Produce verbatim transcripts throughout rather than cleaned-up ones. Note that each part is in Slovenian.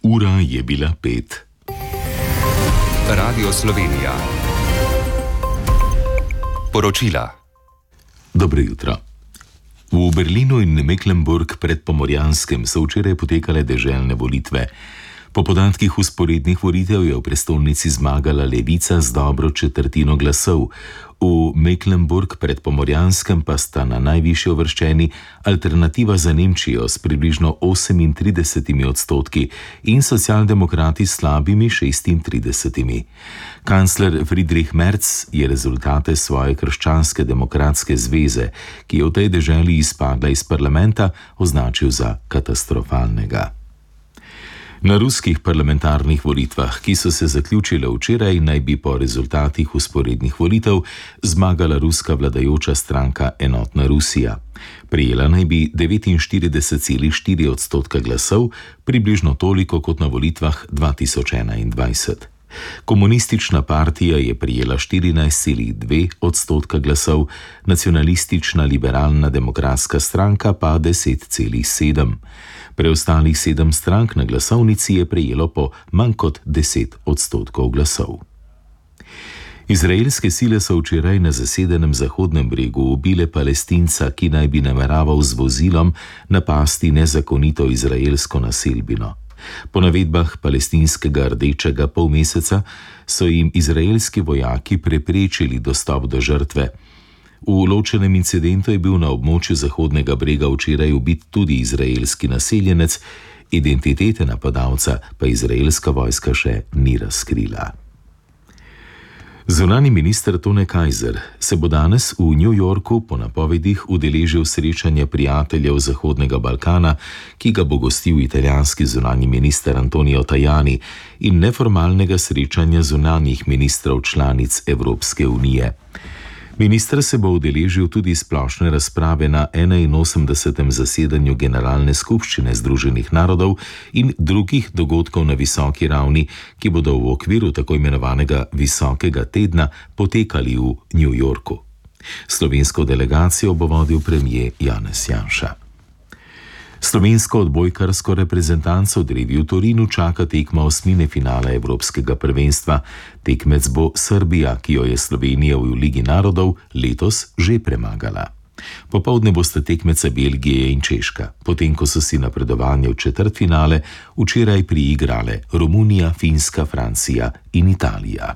Ura je bila pet. Radio Slovenija. Poročila. Dobro jutro. V Berlinu in Mecklenburg pred Pomorjanskem so včeraj potekale deželne volitve. Po podatkih vzporednih volitev je v prestolnici zmagala Levica z dobro četrtino glasov. V Mecklenburg pred Pomorjanskem pa sta na najvišje uvrščeni Alternativa za Nemčijo s približno osemintridesetimi odstotki in socialdemokrati s slabimi šestintridesetimi. Kancler Friedrich Merz je rezultate svoje krščanske demokratske zveze, ki je v tej deželi izpadla iz parlamenta, označil za katastrofalnega. Na ruskih parlamentarnih volitvah, ki so se zaključile včeraj, naj bi po rezultatih vzporednih volitev zmagala ruska vladajoča stranka Enotna Rusija. Prejela naj bi devetinštirideset celih štiri odstotka glasov, približno toliko kot na volitvah dva tisoč enaindvajset. Komunistična partija je prejela štirinajst celih dve odstotka glasov, nacionalistična liberalna demokratska stranka pa deset celih sedem. Preostalih sedem strank na glasovnici je prejelo po manj kot deset odstotkov glasov. Izraelske sile so včeraj na zasedenem Zahodnem bregu ubile Palestinca, ki naj bi nameraval z vozilom napasti nezakonito izraelsko naselbino. Po navedbah palestinskega rdečega polmeseca so jim izraelski vojaki preprečili dostop do žrtve. V ločenem incidentu je bil na območju Zahodnega brega včeraj ubit tudi izraelski naseljenec, identitete napadalca pa izraelska vojska še ni razkrila. Zunanji minister Tone Kaiser se bo danes v New Yorku po napovedih udeležil srečanja prijateljev Zahodnega Balkana, ki ga bo gostil italijanski zunanji minister Antonio Tajani, in neformalnega srečanja zunanjih ministrov članic Evropske unije. Minister se bo udeležil tudi splošne razprave na enainosemdesetem zasedanju Generalne skupščine Združenih narodov in drugih dogodkov na visoki ravni, ki bodo v okviru tako imenovanega Visokega tedna potekali v New Yorku. Slovensko delegacijo bo vodil premier Janez Janša. Slovensko odbojkarsko reprezentanco drevi v Torinu čaka tekma osmine finala Evropskega prvenstva. Tekmec bo Srbija, ki jo je Slovenija v Ligi narodov letos že premagala. Popoldne bosta tekmeca Belgije in Češka, potem ko so si napredovanje v četrtfinale včeraj priigrale Romunija, Finska, Francija in Italija.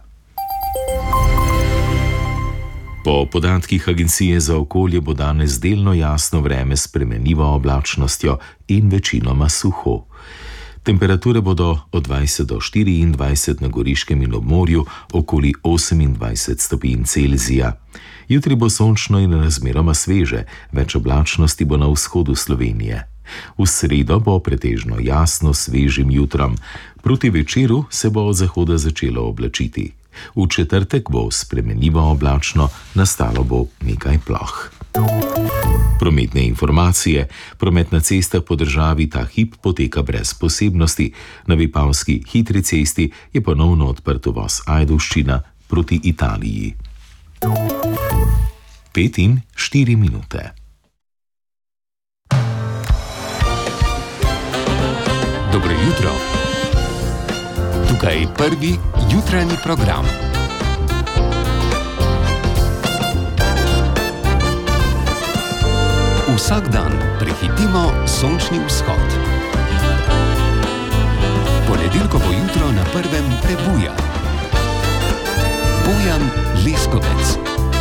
Po podatkih Agencije za okolje bo danes delno jasno vreme s spremenljivo oblačnostjo in večinoma suho. Temperature bodo od dvajset do štiriindvajset na Goriškem in ob morju, okoli osemindvajset stopinj Celzija. Jutri bo sončno in razmeroma sveže, več oblačnosti bo na vzhodu Slovenije. V sredo bo pretežno jasno svežim jutrom, proti večeru se bo od zahoda začelo oblačiti. V četrtek bo spremenljivo oblačno, nastalo bo nekaj ploh. Prometne informacije. Promet na cestah po državi ta hip poteka brez posebnosti. Na Vipavski hitri cesti je ponovno odprt uvoz Ajdovščina proti Italiji. Pet in štiri minute. Dobro jutro. Tukaj prvi jutranji program. Vsak dan prehitimo sončni vzhod. Ponedeljkovo jutro na prvem prebuja. Bojan Leskovec.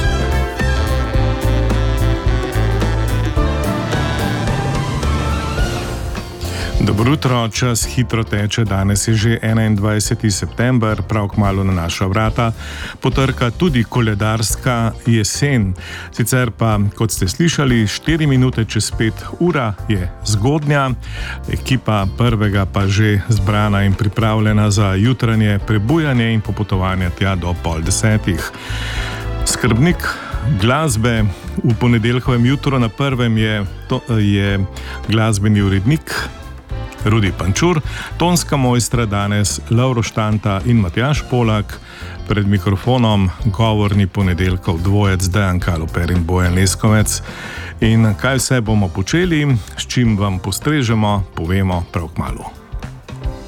Dobro jutro, čas hitro teče, danes je že enaindvajseti september, prav kmalu na naša vrata potrka tudi koledarska jesen. Sicer pa, kot ste slišali, štiri minute čez pet ura je zgodnja, ekipa prvega pa že zbrana in pripravljena za jutranje prebujanje in popotovanje tja do pol desetih. Skrbnik glasbe v ponedeljkovem jutro na prvem je, to, je glasbeni urednik Rudi Pančur, tonska mojstra danes Lovro Štanta in Matjaž Polak, pred mikrofonom govorni ponedeljkov dvojec Dejan Kaloper in Bojan Leskovec. In kaj vse bomo počeli, s čim vam postrežemo, povemo prav kmalu.